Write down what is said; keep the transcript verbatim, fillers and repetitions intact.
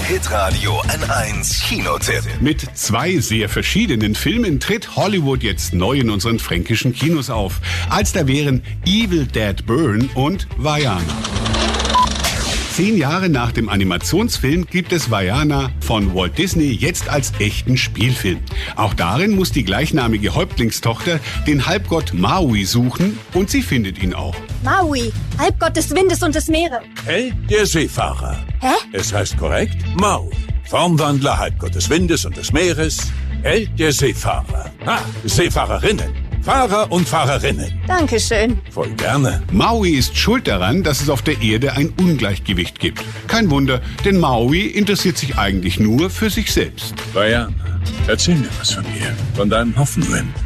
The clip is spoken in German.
Hitradio N eins Kinotipp. Mit zwei sehr verschiedenen Filmen tritt Hollywood jetzt neu in unseren fränkischen Kinos auf. Als da wären Evil Dead Burn und Vaiana. Zehn Jahre nach dem Animationsfilm gibt es Vaiana von Walt Disney jetzt als echten Spielfilm. Auch darin muss die gleichnamige Häuptlingstochter den Halbgott Maui suchen und sie findet ihn auch. Maui, Halbgott des Windes und des Meeres. Hell, der Seefahrer. Hä? Es heißt korrekt Maui. Formwandler, Halbgott des Windes und des Meeres. Hell, der Seefahrer. Ha, Seefahrerinnen. Fahrer und Fahrerinnen. Dankeschön. Voll gerne. Maui ist schuld daran, dass es auf der Erde ein Ungleichgewicht gibt. Kein Wunder, denn Maui interessiert sich eigentlich nur für sich selbst. Vaiana, erzähl mir was von dir, von deinen Hoffnungen.